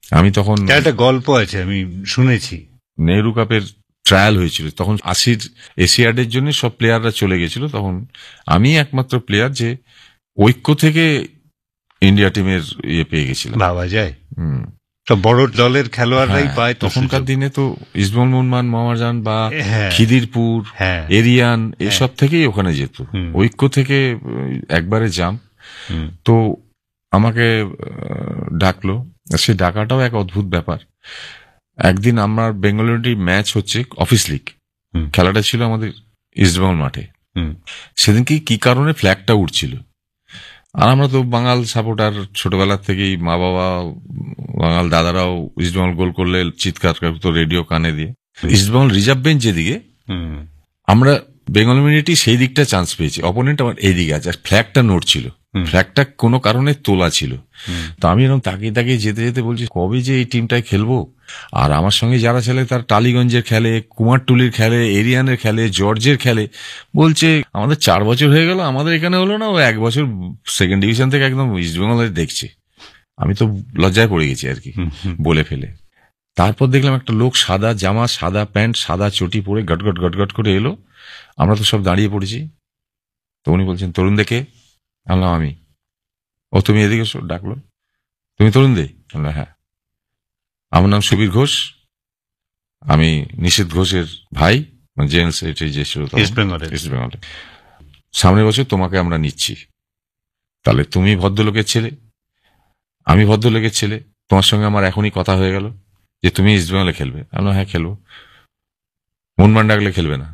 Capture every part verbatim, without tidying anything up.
আমি তখন একটা গল্প আছে আমি শুনেছি, নেহরু কাপের ট্রায়াল হয়েছিল তখন, আশির এশিয়াডের জন্য সব প্লেয়াররা চলে গেছিল, তখন আমি একমাত্র প্লেয়ার যে ঐক্য থেকে ইন্ডিয়া টিমের ইয়ে পেয়ে গেছিলাম। ভাবা যায়, হুম, সব বড় দলের খেলোয়াড়রাই পায় তখনকার দিনে তো ইস্টবেঙ্গল মোহনবাগান, মোহামেডান বা হ্যাঁ, খিদিরপুর, হ্যাঁ, এরিয়ান এসব থেকেই ওখানে যেত, ঐক্য থেকে একবারে জাম। তো আমাকে ডাকলো, সে ডাকাটাও এক অদ্ভুত ব্যাপার। একদিন আমার বেঙ্গালুরুটি ম্যাচ হচ্ছে, অফিস লিগ খেলাটা ছিল আমাদের ইস্টবেঙ্গল মাঠে। সেদিনকে কি কারণে ফ্ল্যাগটা উঠছিল, আর আমরা তো বাঙাল সাপোর্টার, ছোটবেলার থেকেই মা বাবা বাঙাল দাদারাও ইস্টবেঙ্গল গোল করলে চিৎকার করতো রেডিও কানে দিয়ে। ইস্টবেঙ্গল রিজার্ভ বেঞ্চ যেদিকে, আমরা বেঙ্গল মিনিটি সেই দিকটা চান্স পেয়েছি, অপোনেন্ট আমার এই দিকে আছে, ফ্ল্যাগটা নড়ছিল, ফ্ল্যাগটা কোনো কারণে তোলা ছিল। তো আমি এরকম তাকিয়ে তাকিয়ে যেতে যেতে বলছি কবে যে এই টিমটায় খেলবো। আর আমার সঙ্গে যারা খেলে তার টালিগঞ্জের খেলে, কুমারটুলির খেলে, এরিয়ানের খেলে, জর্জের খেলে। বলছে আমাদের চার বছর হয়ে গেল, আমাদের এখানে হলো না, ও এক বছর সেকেন্ড ডিভিশন থেকে একদম ইস্টবেঙ্গলের দেখছে। আমি তো লজ্জায় পড়ে গেছি আর কি বলে ফেলে। তারপর দেখলাম একটা লোক সাদা জামা, সাদা প্যান্ট, সাদা চটি পরে গটগট গটগট করে এলো। আমরা তো সব দাঁড়িয়ে পড়েছি। তো উনি বলছেন তরুণ দেখে, আনলাম আমি। ও তুমি এদিকে এসো, ডাকলো, তুমি তরুণ দে? হ্যাঁ। আমার নাম সুবীর ঘোষ, আমি নিশীথ ঘোষের ভাই, জেনারেল সেক্রেটারি যে ছিল ইস্ট বেঙ্গলে। সামনের বছর তোমাকে আমরা নিচ্ছি, তাহলে তুমি ভদ্রলোকের ছেলে, আমি ভদ্রলোকের ছেলে, তোমার সঙ্গে আমার এখনই কথা হয়ে গেল যে তুমি ইস্ট বেঙ্গলে খেলবে। আমরা হ্যাঁ খেলবো। মনমান ডাকলে খেলবে না?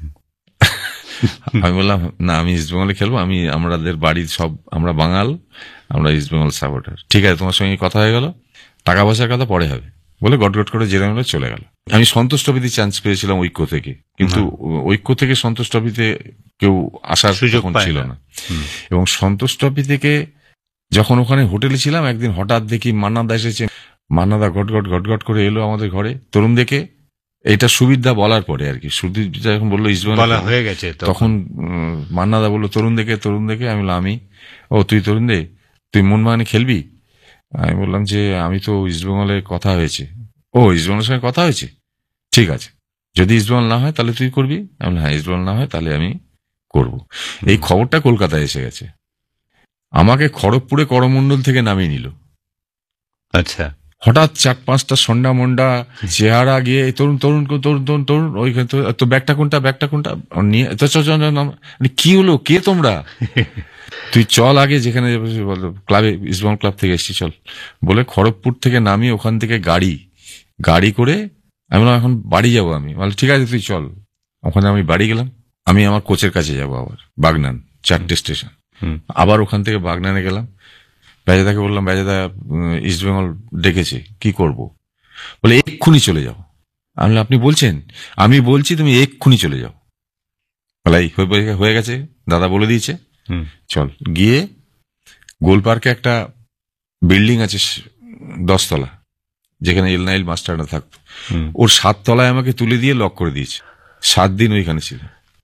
আমি বললাম না, আমি ইস্ট বেঙ্গলে খেলবো, আমি আমাদের বাড়ির সব আমরা বাঙাল, আমরা ইস্ট বেঙ্গল সাপোর্টার। ঠিক আছে, তোমার সঙ্গে কথা হয়ে গেল, টাকা পয়সার কথা পরে হবে বলে গটগট করে জেরাম চলে গেল। আমি সন্তোষ ট্রফিতে চান্স পেয়েছিলাম ঐক্য থেকে, কিন্তু ঐক্য থেকে সন্তোষ ট্রফিতে কেউ আসার সুযোগ ছিল না। এবং সন্তোষ ট্রফি থেকে যখন ওখানে হোটেলে ছিলাম, একদিন হঠাৎ দেখি মান্নাদা এসেছে। মান্নাদা গটগট গটগট করে এলো আমাদের ঘরে, তরুণ দেখে। এটা সুবিধা বলার পরে আর কি, সুদীপ যখন বললো ইস্টবেঙ্গল হয়ে গেছে, তখন মান্নাদা বললো তরুণ দেখে, তরুণ দেখে। আমি বললাম আমি, ও তুই তরুণ দে, তুই মোহনবাগানে খেলবি? আমি বললাম যে আমি তো ইস্টবেঙ্গলের কথা হয়েছে। ও ইস্টবেঙ্গলের সঙ্গে কথা হয়েছে, ঠিক আছে, যদি ইস্টবেঙ্গল না হয় তাহলে তুই করবি? আমি হ্যাঁ, ইস্টবেঙ্গল না হয় তাহলে আমি করব। এই খবরটা কলকাতায় এসে গেছে, আমাকে খড়গপুরে করমণ্ডল থেকে নামিয়ে নিল। আচ্ছা, হঠাৎ চার পাঁচটা সন্ডা মন্ডা চেহারা গিয়ে তরুণ তরুণ তরুণ তরুণ তরুণ ওইখানে তো ব্যাগটা কোনটা ব্যাগটা কোনটা নিয়ে, কি হলো, কে তোমরা? তুই চল আগে যেখানে ক্লাবে, ইস্টবেঙ্গল ক্লাব থেকে এসছি চল বলে খড়গপুর থেকে নামিয়ে ওখান থেকে গাড়ি গাড়ি করে আমি বললাম এখন বাড়ি যাবো। আমি বললাম ঠিক আছে তুই চল। ওখানে আমি বাড়ি গেলাম, আমি আমার কোচের কাছে যাবো আবার বাগনান, চারটে স্টেশন, আবার ওখান থেকে বাগনানে গেলাম। বেজাদাকে বললাম বেজাদা ইস্টবেঙ্গল ডেকেছে, কি করব? বলে এক্ষুনি চলে যাও। আমি আপনি বলছেন? আমি বলছি তুমি এক্ষুনি চলে যাও। বলে হয়ে গেছে, দাদা বলে দিয়েছে, চল। গিয়ে গোল পার্কে একটা বিল্ডিং আছে দশতলা, যেখানে এলনাইল মাস্টাররা থাকতো, ওর সাত তলায় আমাকে তুলে দিয়ে লক করে দিয়েছে। সাত দিন ওইখানে ছিল,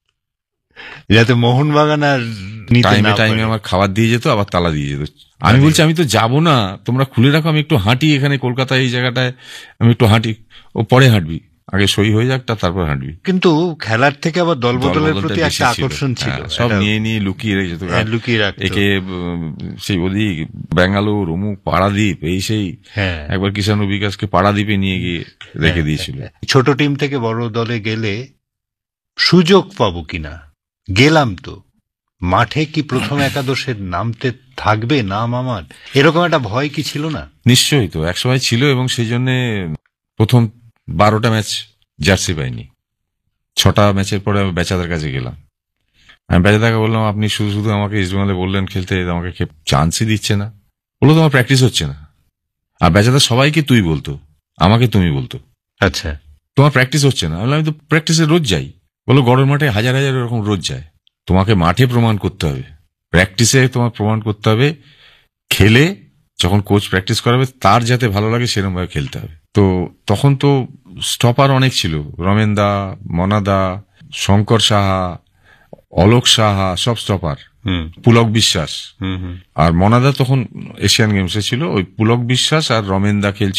যাতে মোহনবাগান আর টাইমে টাইমে আমার খাবার দিয়ে যেত, আবার তালা দিয়ে যেত। আমি বলছি আমি তো যাবো না, তোমরা খুলে রাখো, আমি একটু হাঁটি এখানে কলকাতায় এই জায়গাটায়, আমি একটু হাঁটি। ও পরে হাঁটবি, আগে সই হয়ে যাক তারপর হাঁটবি। কিন্তু খেলার থেকে আবার দল বদলের প্রতি একটা আকর্ষণ ছিল, সব নিয়ে নিয়ে লুকিয়ে রেখেছে, লুকিয়ে রাখতো। একে সেই ওদিক ব্যাঙ্গালোর, অমুক পাড়াদ্বীপ, এই সেই একবার কিষাণু বিকাশকে পাড়াদ্বীপে নিয়ে গিয়ে রেখে দিয়েছিল। ছোট টিম থেকে বড় দলে গেলে সুযোগ পাবো কিনা, গেলাম তো মাঠে কি প্রথম একাদশের নামতে থাকবে নাম আমার, এরকম একটা ভয় কি ছিল না? নিশ্চয়ই তো, একসময় ছিল। এবং সেই জন্য প্রথম বারোটা ম্যাচ জার্সি পাইনি, ছটা ম্যাচের পরে আমি বেচাদার কাছে গেলাম। আমি বেচাদাকে বললাম আপনি শুধু শুধু আমাকে ইস্টবেঙ্গলে বললেন খেলতে, আমাকে চান্সই দিচ্ছে না। বললো তোমার প্র্যাকটিস হচ্ছে না। আর বেচাদার সবাইকে তুই বলতো, আমাকে তুমি বলতো। আচ্ছা, তোমার প্র্যাকটিস হচ্ছে না। আমি তো প্র্যাকটিসে রোজ যাই। বলো গড়ের মাঠে হাজার হাজার এরকম রোজ যায়। তোমাকে মাঠে প্রমাণ করতে হবে, প্র্যাকটিসে তোমার প্রমাণ করতে হবে, খেলে যখন কোচ প্র্যাকটিস করাবে তার যাতে ভালো লাগে সেরকম ভাবে খেলতে হবে। তো তখন তো স্টপার অনেক ছিল, রমেনদা, মনাদা, শঙ্কর সাহা, অলোক সাহা, সব স্টপার, পুলক বিশ্বাস। আর মনাদা তখন এশিয়ান গেমসে ছিল, ওই পুলক বিশ্বাস আর রমেনদা খেলছিল।